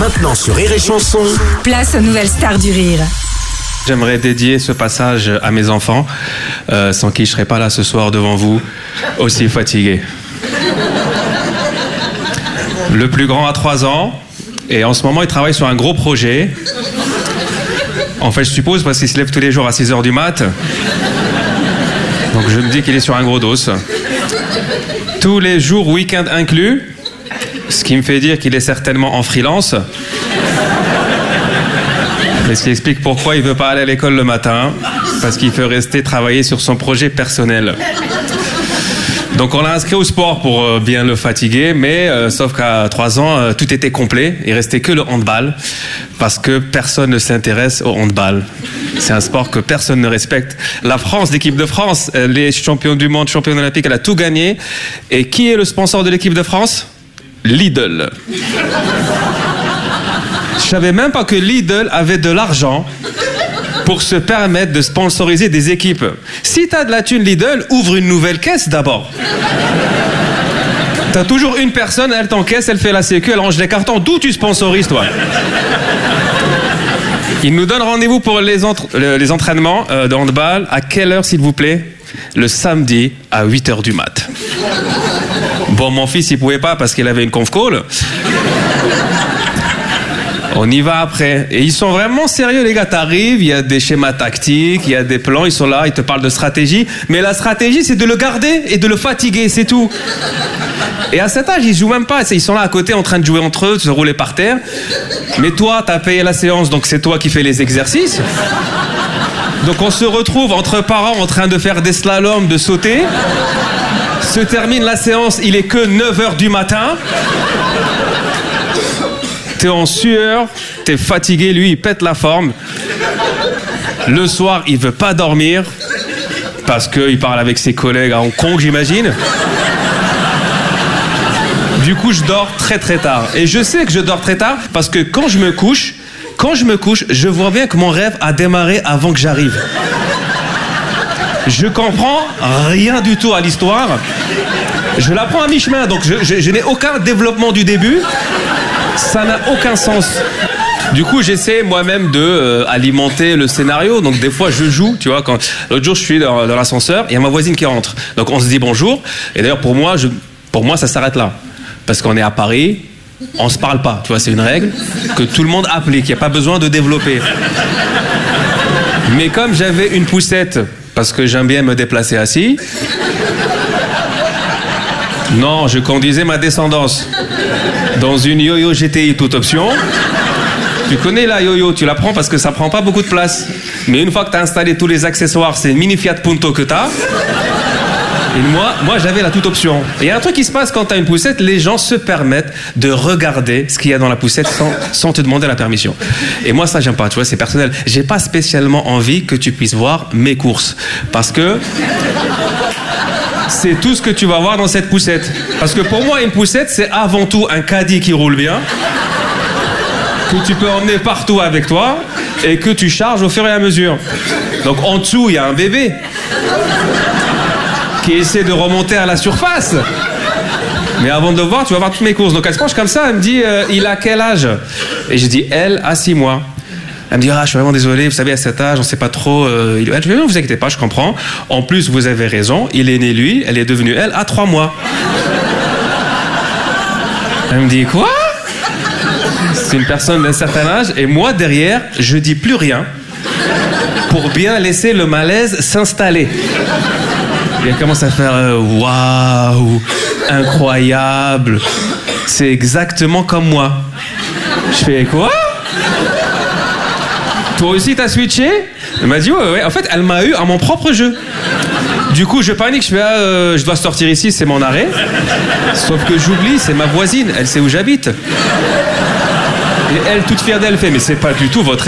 Maintenant sur Rire et Chanson. Place aux nouvelles stars du rire. J'aimerais dédier ce passage à mes enfants, sans qui je ne serais pas là ce soir devant vous, aussi fatigué. Le plus grand a 3 ans, et en ce moment il travaille sur un gros projet. En fait, je suppose parce qu'il se lève tous les jours à 6h du mat. Donc je me dis qu'il est sur un gros dos. Tous les jours, week-end inclus, ce qui me fait dire qu'il est certainement en freelance. Et ce qui explique pourquoi il ne veut pas aller à l'école le matin, parce qu'il veut rester travailler sur son projet personnel. Donc on l'a inscrit au sport pour bien le fatiguer, mais sauf qu'à 3 ans, tout était complet. Il restait que le handball, parce que personne ne s'intéresse au handball. C'est un sport que personne ne respecte. La France, l'équipe de France, les champions du monde, championne olympique, elle a tout gagné. Et qui est le sponsor de l'équipe de France ? Lidl. Je savais même pas que Lidl avait de l'argent pour se permettre de sponsoriser des équipes. Si t'as de la thune Lidl, ouvre une nouvelle caisse d'abord. T'as toujours une personne, elle t'encaisse, elle fait la sécu, elle range les cartons. D'où tu sponsorises, toi ? Il nous donne rendez-vous pour les entraînements de handball. À quelle heure, s'il vous plaît ? Le samedi à 8h du mat. Bon, mon fils, il pouvait pas parce qu'il avait une conf call. On y va après. Et ils sont vraiment sérieux, les gars. T'arrives, il y a des schémas tactiques, il y a des plans, ils sont là, ils te parlent de stratégie. Mais la stratégie, c'est de le garder et de le fatiguer, c'est tout. Et à cet âge, ils jouent même pas. Ils sont là à côté en train de jouer entre eux, de se rouler par terre. Mais toi, t'as payé la séance, donc c'est toi qui fais les exercices. Donc on se retrouve entre parents en train de faire des slaloms, de sauter. Se termine la séance, il est que 9h du matin. T'es en sueur, t'es fatigué, lui il pète la forme. Le soir, il veut pas dormir parce qu'il parle avec ses collègues à Hong Kong, j'imagine. Du coup, je dors très très tard. Et je sais que je dors très tard parce que quand je me couche, je vois bien que mon rêve a démarré avant que j'arrive. Je comprends rien du tout à l'histoire. Je la prends à mi-chemin, donc je n'ai aucun développement du début. Ça n'a aucun sens. Du coup, j'essaie moi-même de alimenter le scénario. Donc des fois, je joue. Tu vois, l'autre jour, je suis dans l'ascenseur, il y a ma voisine qui rentre. Donc on se dit bonjour. Et d'ailleurs, pour moi, ça s'arrête là, parce qu'on est à Paris. On se parle pas, tu vois, c'est une règle que tout le monde applique, il n'y a pas besoin de développer. Mais comme j'avais une poussette, parce que j'aime bien me déplacer assis, non, je conduisais ma descendance dans une Yo-Yo GTI toute option. Tu connais la Yo-Yo, tu la prends parce que ça prend pas beaucoup de place. Mais une fois que tu as installé tous les accessoires, c'est une mini Fiat Punto que tu as. Et moi, j'avais la toute option. Et il y a un truc qui se passe quand tu as une poussette, les gens se permettent de regarder ce qu'il y a dans la poussette sans te demander la permission. Et moi, ça, j'aime pas, tu vois, c'est personnel. J'ai pas spécialement envie que tu puisses voir mes courses. Parce que c'est tout ce que tu vas voir dans cette poussette. Parce que pour moi, une poussette, c'est avant tout un caddie qui roule bien, que tu peux emmener partout avec toi et que tu charges au fur et à mesure. Donc en dessous, il y a un bébé qui essaie de remonter à la surface. Mais avant de le voir, tu vas voir toutes mes courses. Donc elle se penche comme ça, elle me dit il a quel âge ? Et je dis elle a 6 mois. Elle me dit je suis vraiment désolé, vous savez à cet âge on sait pas trop. Je dis ne vous inquiétez pas, je comprends. En plus vous avez raison, il est né lui, elle est devenue elle à 3 mois. Elle me dit quoi ? C'est une personne d'un certain âge et moi derrière je dis plus rien pour bien laisser le malaise s'installer. Et elle commence à faire waouh, incroyable, c'est exactement comme moi. Je fais quoi ? Toi aussi t'as switché ? Elle m'a dit ouais. En fait, elle m'a eu à mon propre jeu. Du coup, je panique, je fais je dois sortir ici, c'est mon arrêt. Sauf que j'oublie, c'est ma voisine, elle sait où j'habite. Et elle, toute fière d'elle, fait mais c'est pas du tout votre